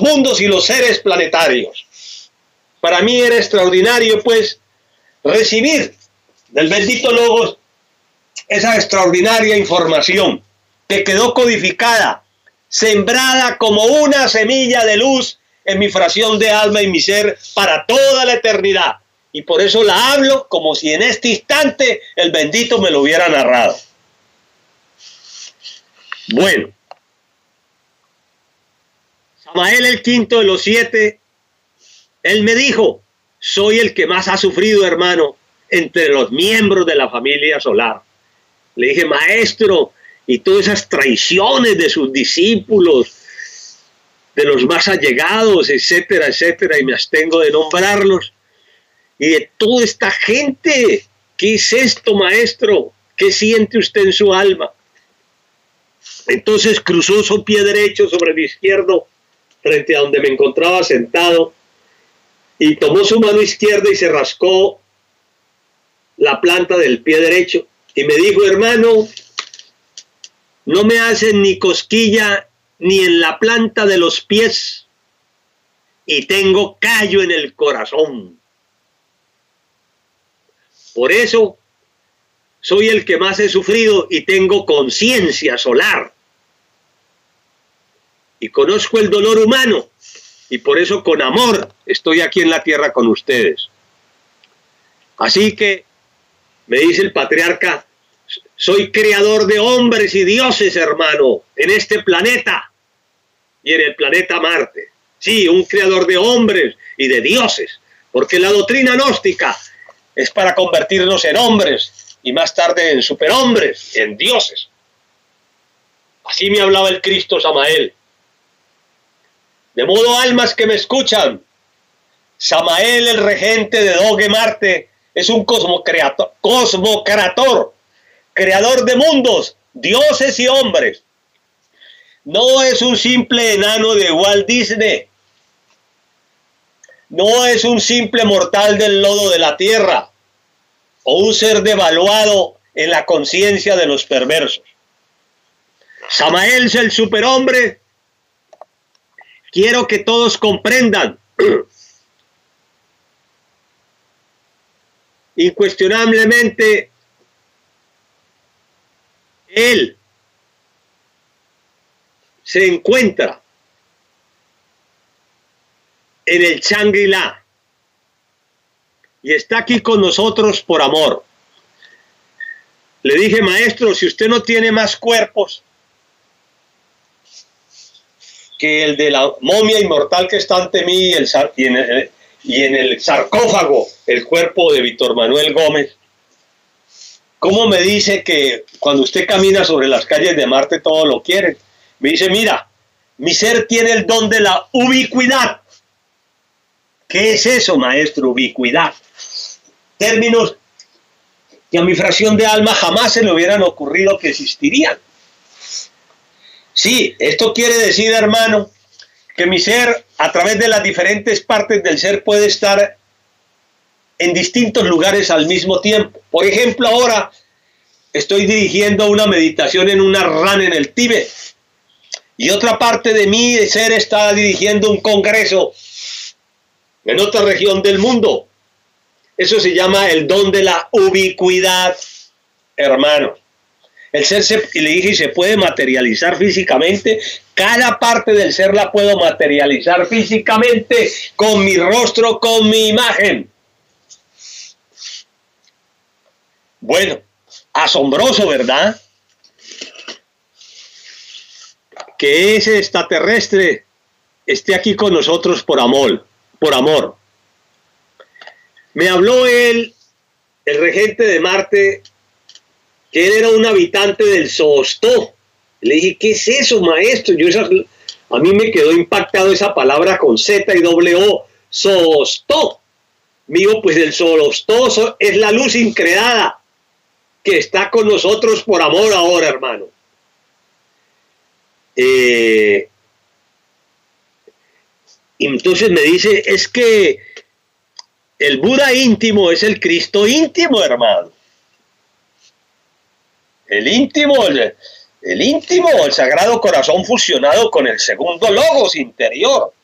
mundos y los seres planetarios. Para mí era extraordinario, pues, recibir del bendito Logos esa extraordinaria información que quedó codificada, sembrada como una semilla de luz en mi fracción de alma y mi ser para toda la eternidad. Y por eso la hablo como si en este instante el bendito me lo hubiera narrado. Bueno, Samael, el quinto de los 7, él me dijo: soy el que más ha sufrido, hermano, entre los miembros de la familia solar. Le dije: maestro, y todas esas traiciones de sus discípulos, de los más allegados, etcétera, etcétera, y me abstengo de nombrarlos, y de toda esta gente, ¿qué es esto, maestro? ¿Qué siente usted en su alma? Entonces cruzó su pie derecho sobre el izquierdo, frente a donde me encontraba sentado, y tomó su mano izquierda y se rascó la planta del pie derecho, y me dijo: hermano, no me hacen ni cosquilla ni en la planta de los pies, y tengo callo en el corazón. Por eso soy el que más he sufrido y tengo conciencia solar. Y conozco el dolor humano, y por eso con amor estoy aquí en la tierra con ustedes. Así que, me dice el patriarca, soy creador de hombres y dioses, hermano, en este planeta y en el planeta Marte. Sí, un creador de hombres y de dioses, porque la doctrina gnóstica es para convertirnos en hombres y más tarde en superhombres, en dioses. Así me hablaba el Cristo Samael. De modo, almas que me escuchan, Samael, el regente de Doge Marte, es un cosmocreador, creador de mundos, dioses y hombres. No es un simple enano de Walt Disney. No es un simple mortal del lodo de la tierra o un ser devaluado en la conciencia de los perversos. Samael es el superhombre. Quiero que todos comprendan incuestionablemente, él se encuentra en el Shangri-La y está aquí con nosotros por amor. Le dije: maestro, si usted no tiene más cuerpos que el de la momia inmortal que está ante mí y en el sarcófago el cuerpo de Víctor Manuel Gómez, ¿cómo me dice que cuando usted camina sobre las calles de Marte todo lo quiere? Me dice: mira, mi ser tiene el don de la ubicuidad. ¿Qué es eso, maestro? Ubicuidad. Términos que a mi fracción de alma jamás se le hubieran ocurrido que existirían. Sí, esto quiere decir, hermano, que mi ser, a través de las diferentes partes del ser, puede estar en distintos lugares al mismo tiempo. Por ejemplo, ahora estoy dirigiendo una meditación en una rana en el Tíbet, y otra parte de mi ser está dirigiendo un congreso en otra región del mundo. Eso se llama el don de la ubicuidad, hermano. El ser y le dije, se puede materializar físicamente. Cada parte del ser la puedo materializar físicamente con mi rostro, con mi imagen. Bueno, asombroso, ¿verdad? Que ese extraterrestre esté aquí con nosotros por amor, por amor. Me habló él, el regente de Marte, que él era un habitante del Zoostó. Le dije, ¿qué es eso, maestro? A mí me quedó impactado esa palabra con Z y doble O, Zoostó. Digo, pues el Zoostó es la luz increada que está con nosotros por amor ahora, hermano. Y entonces me dice, es que el Buda íntimo es el Cristo íntimo, hermano. El íntimo, el Sagrado Corazón fusionado con el segundo Logos interior.